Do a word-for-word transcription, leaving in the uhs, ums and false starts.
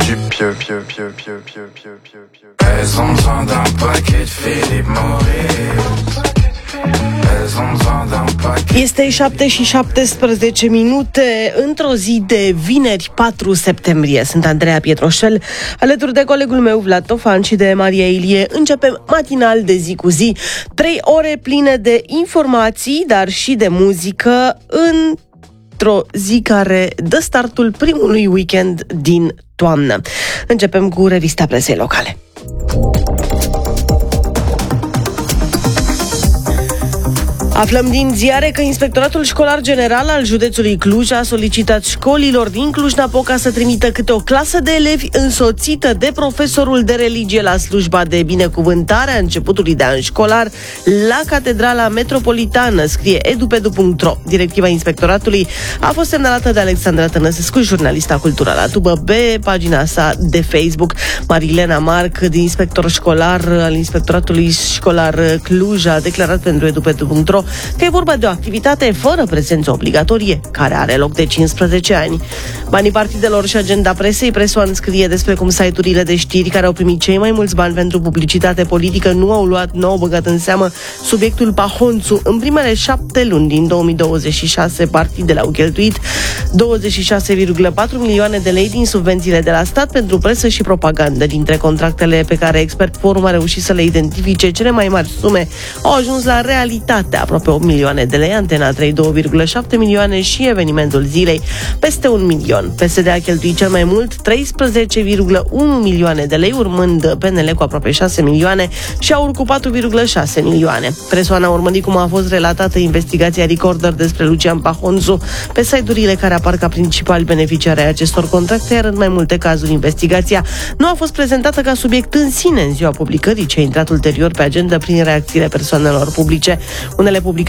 pieux, pieux, pieux, pieux, pieux, pieux, pieux, pieux. Elles ont besoin d'un paquet de Philippe Maurice. Este șapte și șaptesprezece minute într-o zi de vineri, patru septembrie. Sunt Andreea Pietroșel, alături de colegul meu Vlad Tofan și de Maria Ilie. Începem matinal de zi cu zi. Trei ore pline de informații, dar și de muzică, într-o zi care dă startul primului weekend din toamnă. Începem cu revista presei locale. Aflăm din ziare că Inspectoratul Școlar General al județului Cluj a solicitat școlilor din Cluj-Napoca să trimită câte o clasă de elevi însoțită de profesorul de religie la slujba de binecuvântare a începutului de an școlar la Catedrala Metropolitană, scrie edupedu punct ro. Directiva Inspectoratului a fost semnalată de Alexandra Tănăsescu, jurnalista culturală a Tubă, pe pagina sa de Facebook. Marilena Marc, din inspector școlar al Inspectoratului Școlar Cluj, a declarat pentru edupedu punct ro că e vorba de o activitate fără prezență obligatorie, care are loc de cincisprezece ani. Banii partidelor și agenda presei. Presoan scrie despre cum site-urile de știri care au primit cei mai mulți bani pentru publicitate politică nu au luat, nu au băgat în seamă subiectul Pahonțu. În primele șapte luni din două mii douăzeci și șase, partidele au cheltuit douăzeci și șase virgulă patru milioane de lei din subvențiile de la stat pentru presă și propagandă. Dintre contractele pe care Expert Forum a reușit să le identifice, cele mai mari sume au ajuns la realitate, aproape opt milioane de lei, Antena trei două virgulă șapte milioane și evenimentul zilei peste un milion. P S D a cheltuit cel mai mult treisprezece virgulă unu milioane de lei, urmând P N L cu aproape șase milioane și AUR cu patru virgulă șase milioane. Presoana a urmărit cum a fost relatată investigația Recorder despre Lucian Pahonțu pe site-urile care apar ca principali beneficiari ai acestor contracte, iar în mai multe cazuri investigația nu a fost prezentată ca subiect în sine în ziua publicării, ce a intrat ulterior pe agenda prin reacțiile persoanelor publice. Unele